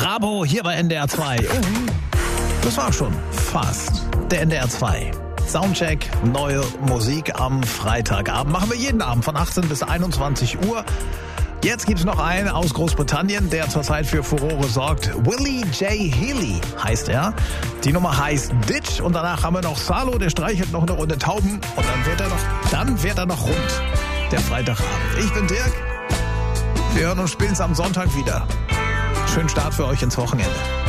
Bravo hier bei NDR 2. Das war schon fast der NDR 2. Soundcheck, neue Musik am Freitagabend. Machen wir jeden Abend von 18 bis 21 Uhr. Jetzt gibt's noch einen aus Großbritannien, der zurzeit für Furore sorgt. Willie J. Healy heißt er. Die Nummer heißt Ditch und danach haben wir noch Salo, der streichelt noch eine Runde Tauben und dann wird er noch rund, der Freitagabend. Ich bin Dirk. Wir hören und spielen es am Sonntag wieder. Schönen Start für euch ins Wochenende.